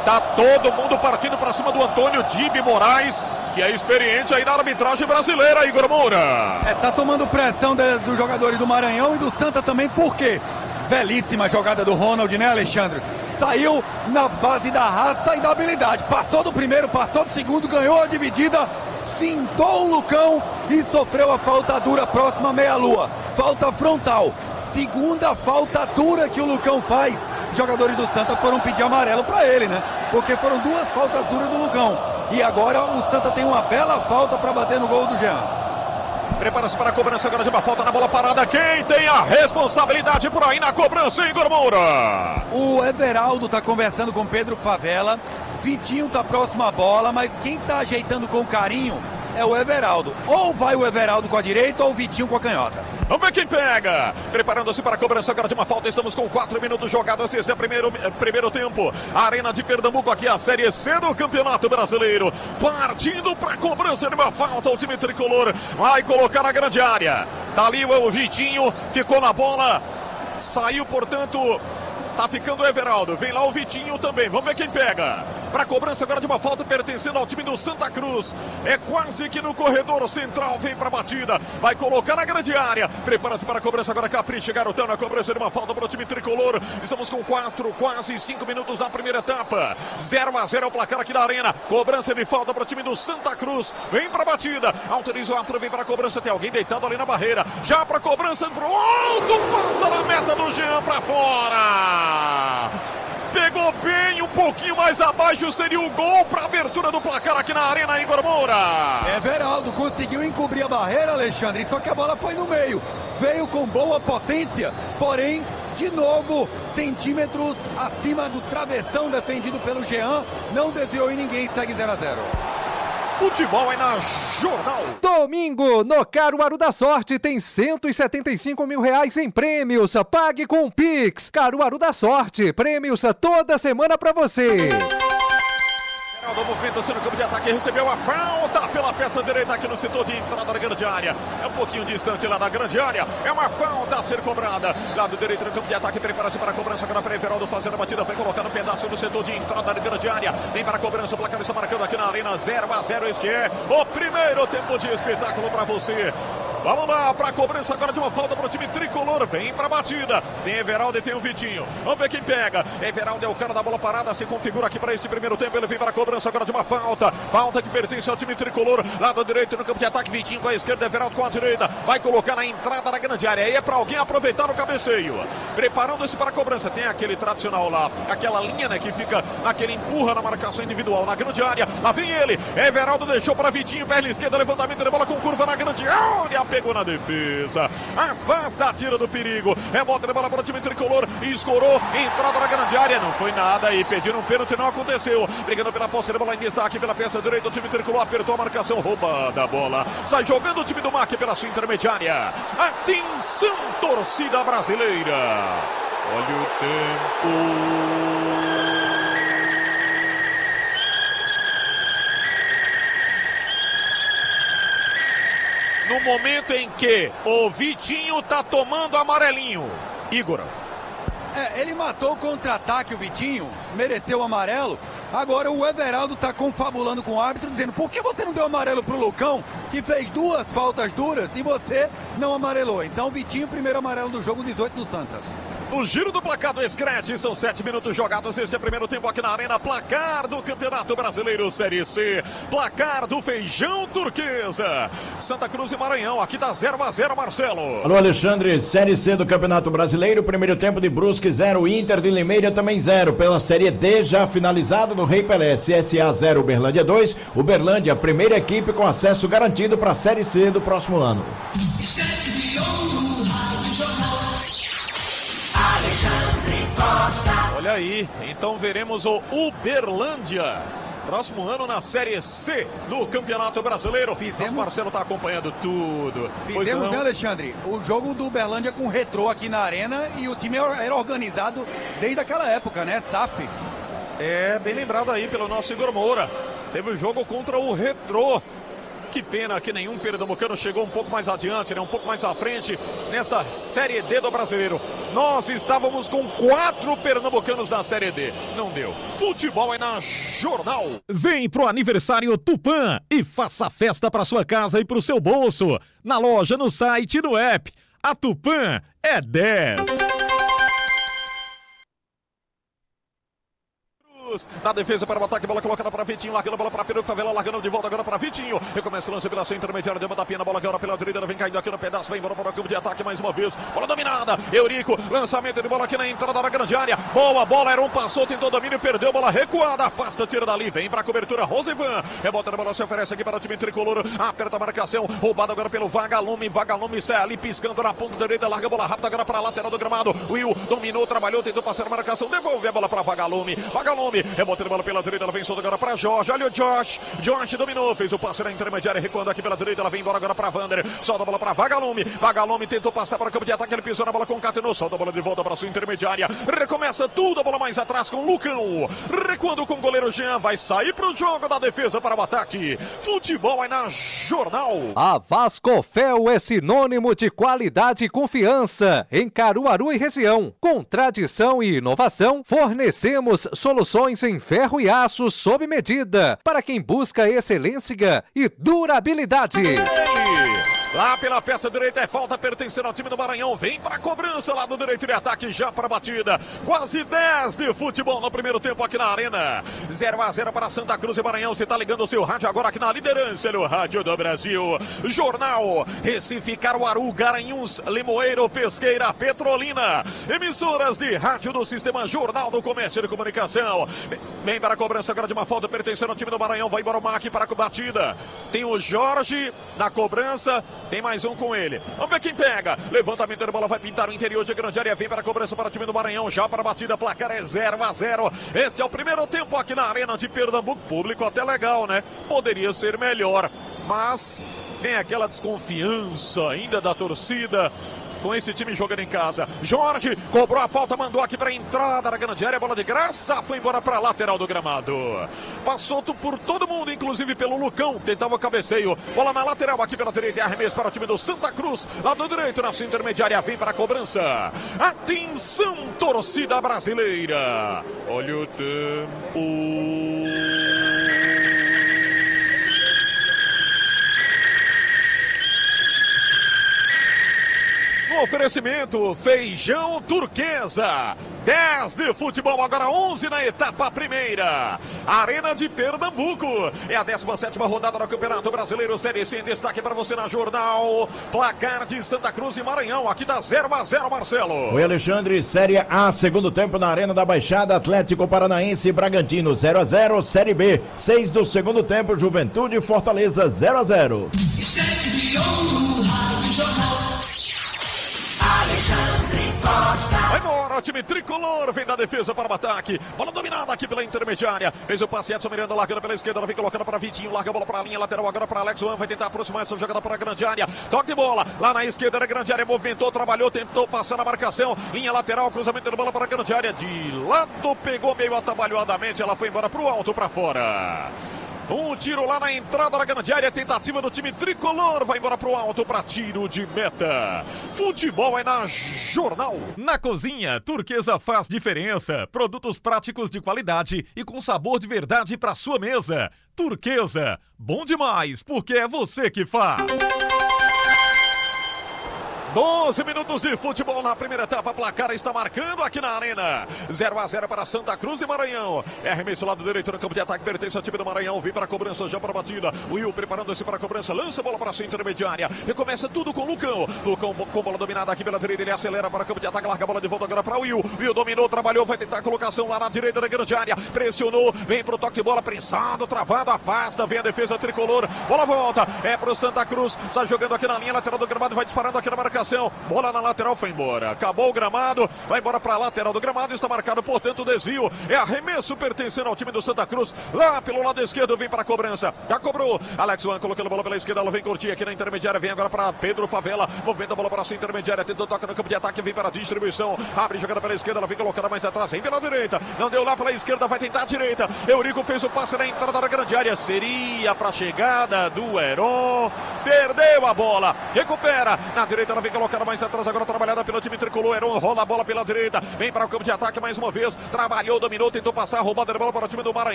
Tá todo mundo partindo para cima do Antônio Dibi Moraes, que é experiente aí na arbitragem brasileira, Igor Moura. Tá tomando pressão dos jogadores do Maranhão e do Santa também, por quê? Belíssima jogada do Ronald, né, Alexandre? Saiu na base da raça e da habilidade. Passou do primeiro, passou do segundo, ganhou a dividida, fintou o Lucão e sofreu a falta dura próxima à meia-lua. Falta frontal. Segunda falta dura que o Lucão faz. Os jogadores do Santa foram pedir amarelo para ele, né? Porque foram duas faltas duras do Lucão. E agora o Santa tem uma bela falta para bater no gol do Jean. Prepara-se para a cobrança agora de uma falta na bola parada. Quem tem a responsabilidade por aí na cobrança, Igor Moura? O Everaldo tá conversando com Pedro Favela. Vitinho tá próximo à bola, mas quem tá ajeitando com carinho é o Everaldo. Ou vai o Everaldo com a direita ou o Vitinho com a canhota. Vamos ver quem pega. Preparando-se para a cobrança agora de uma falta. Estamos com 4 minutos jogados. Esse é o primeiro tempo. Arena de Pernambuco, aqui a Série C do Campeonato Brasileiro. Partindo para a cobrança de uma falta. O time tricolor vai colocar na grande área. Tá ali o Vitinho. Ficou na bola. Saiu, portanto... Tá ficando o Everaldo, vem lá o Vitinho também, vamos ver quem pega. Para a cobrança agora de uma falta pertencendo ao time do Santa Cruz. É quase que no corredor central, vem para a batida. Vai colocar na grande área. Prepara-se para a cobrança agora, Capricha, garotão, na cobrança de uma falta para o time tricolor. Estamos com quase 5 minutos na primeira etapa. 0-0 é o placar aqui da Arena. Cobrança de falta para o time do Santa Cruz. Vem para a batida. Autoriza o árbitro, vem para a cobrança. Tem alguém deitado ali na barreira. Já para a cobrança, pro alto, passa na meta do Jean para fora. Pegou bem, um pouquinho mais abaixo seria o gol para abertura do placar aqui na Arena, Igor Moura. Everaldo conseguiu encobrir a barreira, Alexandre, só que a bola foi no meio. Veio com boa potência, porém, de novo, centímetros acima do travessão defendido pelo Jean. Não desviou em ninguém, segue 0-0. Futebol é na Jornal. Domingo, no Caruaru da Sorte, tem R$175 mil em prêmios. Pague com o Pix. Caruaru da Sorte, prêmios toda semana pra você. Geraldo movimenta-se no campo de ataque, recebeu a falta pela peça direita aqui no setor de entrada da grande área. É um pouquinho distante lá da grande área. É uma falta a ser cobrada. Lado direito no campo de ataque, prepara-se para a cobrança agora para Everaldo fazendo a batida. Vai colocar no pedaço do setor de entrada da grande área. Vem para a cobrança, o placar está marcando aqui na Arena 0-0. Este é o primeiro tempo de espetáculo para você. Vamos lá para a cobrança agora de uma falta para o time tricolor. Vem para a batida. Tem Everaldo e tem o Vitinho. Vamos ver quem pega. Everaldo é o cara da bola parada. Se configura aqui para este primeiro tempo. Ele vem para a cobrança agora de uma falta. Falta que pertence ao time tricolor. Lado direito no campo de ataque. Vitinho com a esquerda. Everaldo com a direita. Vai colocar na entrada da grande área. Aí é para alguém aproveitar o cabeceio. Preparando-se para a cobrança. Tem aquele tradicional lá. Aquela linha, né? Que fica aquele empurra na marcação individual na grande área. Lá vem ele. Everaldo deixou para Vitinho. Perna esquerda. Levantamento de bola com curva na grande área. Pegou na defesa, afasta a tira do perigo, rebota de bola para o time tricolor, escorou, entrada na grande área, não foi nada e pediram um pênalti, não aconteceu, brigando pela posse de bola em destaque pela peça direita, o time tricolor apertou a marcação, roubada a bola, sai jogando o time do MAC pela sua intermediária. Atenção, torcida brasileira, olha o tempo. No momento em que o Vitinho tá tomando amarelinho. Igor. Ele matou o contra-ataque, o Vitinho, mereceu o amarelo. Agora o Everaldo tá confabulando com o árbitro, dizendo: por que você não deu amarelo pro Lucão, que fez 2 faltas duras, e você não amarelou? Então Vitinho, primeiro amarelo do jogo, 18 do Santa. No giro do placar do Scratch, são 7 minutos jogados. Este é o primeiro tempo aqui na Arena. Placar do Campeonato Brasileiro Série C. Placar do Feijão Turquesa. Santa Cruz e Maranhão. Aqui tá 0-0, Marcelo. Alô, Alexandre. Série C do Campeonato Brasileiro. Primeiro tempo de Brusque 0. Inter de Limeira também 0. Pela Série D, já finalizado no Rei Pelé. CSA 0, Uberlândia 2. Uberlândia, primeira equipe com acesso garantido para a Série C do próximo ano. Esquete de ouro, Rádio Jornal. Alexandre Costa. Olha aí, então veremos o Uberlândia próximo ano na Série C do Campeonato Brasileiro. Mas Marcelo tá acompanhando tudo. Fizemos, né, Alexandre? O jogo do Uberlândia com retrô aqui na Arena, e o time era organizado desde aquela época, né? SAF. É, bem lembrado aí pelo nosso Igor Moura. Teve o jogo contra o Retrô. Que pena que nenhum pernambucano chegou um pouco mais adiante, né? Um pouco mais à frente nesta Série D do Brasileiro. Nós estávamos com 4 pernambucanos na Série D. Não deu. Futebol é na Jornal. Vem pro aniversário Tupã e faça festa para sua casa e pro seu bolso. Na loja, no site e no app. A Tupã é 10. Na defesa para o ataque, bola colocada para Vitinho, largando a bola para Pedro Favela, largando de volta agora para Vitinho. Recomeça o lance pela sua intermediária, deu uma tapinha na bola agora pela direita, vem caindo aqui no pedaço, vem embora para o campo de ataque mais uma vez. Bola dominada, Eurico, lançamento de bola aqui na entrada da grande área. Boa bola, era um passou, tentou domínio, perdeu, bola recuada, afasta, tira dali, vem para a cobertura, Rosivan. Rebota na bola, se oferece aqui para o time tricolor, aperta a marcação, roubado agora pelo Vagalume sai ali piscando na ponta direita, larga a bola rápida agora para a lateral do gramado. Will dominou, trabalhou, tentou passar a marcação, devolve a bola para Vagalume, rebota a bola pela direita, ela vem solta agora para Jorge, olha o Josh dominou, fez o passe na intermediária, recuando aqui pela direita, ela vem embora agora para Vander, solta a bola para Vagalume tentou passar para o campo de ataque, ele pisou na bola, concatenou, solta a bola de volta para sua intermediária, recomeça tudo, a bola mais atrás com o Lucão, recuando com o goleiro Jean, vai sair para o jogo da defesa para o ataque. Futebol é na Jornal. A Vascofel é sinônimo de qualidade e confiança em Caruaru e região. Com tradição e inovação, fornecemos soluções em ferro e aço sob medida para quem busca excelência e durabilidade. Lá pela peça direita é falta pertencendo ao time do Maranhão. Vem para a cobrança lá do direito de ataque, já para a batida. Quase 10 de futebol no primeiro tempo aqui na Arena. 0-0 para Santa Cruz e Maranhão. Você está ligando o seu rádio agora aqui na liderança no Rádio do Brasil. Jornal Recife, Caruaru, Garanhuns, Limoeiro, Pesqueira, Petrolina. Emissoras de rádio do Sistema Jornal do Comércio e de Comunicação. Vem para a cobrança agora de uma falta pertencendo ao time do Maranhão. Vai embora o Mac para a batida. Tem o Jorge na cobrança. Tem mais um com ele. Vamos ver quem pega. Levantamento da bola, vai pintar o interior de grande área. Vem para a cobrança para o time do Maranhão. Já para a batida, placar é 0-0. Este é o primeiro tempo aqui na Arena de Pernambuco. Público até legal, né? Poderia ser melhor, mas tem aquela desconfiança ainda da torcida com esse time jogando em casa. Jorge cobrou a falta, mandou aqui para a entrada da grande área, bola de graça, foi embora para a lateral do gramado. Passou por todo mundo, inclusive pelo Lucão, tentava o cabeceio. Bola na lateral aqui pela direita, arremesso para o time do Santa Cruz, lado direito na sua intermediária, vem para a cobrança. Atenção, torcida brasileira. Olha o tempo. Oferecimento Feijão Turquesa, 10 de futebol, agora 11 na etapa primeira. Arena de Pernambuco, é a 17ª rodada do Campeonato Brasileiro Série C, em destaque para você na Jornal. Placar de Santa Cruz e Maranhão, aqui tá 0-0, Marcelo. Oi, Alexandre, Série A, segundo tempo na Arena da Baixada, Atlético Paranaense e Bragantino 0-0, Série B, 6 do segundo tempo, Juventude e Fortaleza 0-0. Estante de ouro, Rádio Jornal. Alexandre Costa. Vai embora, o time tricolor vem da defesa para o ataque. Bola dominada aqui pela intermediária. Fez o passe, Edson Miranda largando pela esquerda. Ela vem colocando para Vitinho. Larga a bola para a linha lateral agora para Alex Juan. Vai tentar aproximar essa jogada para a grande área. Toque de bola lá na esquerda da grande área. Movimentou, trabalhou, tentou passar na marcação. Linha lateral, cruzamento de bola para a grande área. De lado, pegou meio atabalhoadamente. Ela foi embora para o alto, para fora. Um tiro lá na entrada da grande área, tentativa do time tricolor, vai embora pro alto para tiro de meta. Futebol é na Jornal. Na cozinha, Turquesa faz diferença. Produtos práticos de qualidade e com sabor de verdade para sua mesa. Turquesa, bom demais, porque é você que faz. 12 minutos de futebol na primeira etapa, placar está marcando aqui na Arena. 0-0 para Santa Cruz e Maranhão. É arremesso lado direito no campo de ataque, pertence ao time do Maranhão. Vem para a cobrança, já para a batida. Will preparando-se para a cobrança, lança a bola para a sua intermediária. Recomeça tudo com o Lucão. Lucão com bola dominada aqui pela direita, ele acelera para o campo de ataque, larga a bola de volta agora para o Will. Will dominou, trabalhou, vai tentar a colocação lá na direita da grande área. Pressionou, vem para o toque de bola, prensado, travado, afasta, vem a defesa tricolor. Bola volta, é para o Santa Cruz, está jogando aqui na linha lateral do gramado, vai disparando aqui na marcação. marcação, bola na lateral, foi embora. Acabou o gramado, vai embora para a lateral do gramado, está marcado, portanto, o desvio. É arremesso pertencendo ao time do Santa Cruz. Lá pelo lado esquerdo, vem para a cobrança. Já cobrou. Alex Juan colocando a bola pela esquerda, ela vem curtir aqui na intermediária, vem agora para Pedro Favela. Movimenta a bola para a sua intermediária, tentou tocar no campo de ataque, vem para a distribuição. Abre jogada pela esquerda, ela vem colocando mais atrás, vem pela direita. Não deu lá pela esquerda, vai tentar a direita. Eurico fez o passe na entrada da grande área. Seria para a chegada do Heron. Perdeu a bola. Recupera. Na direita, ela vem colocando mais atrás, agora trabalhada pelo time tricolor. Heron rola a bola pela direita. Vem para o campo de ataque mais uma vez. Trabalhou, dominou, tentou passar, roubada de bola para o time do Maranhão.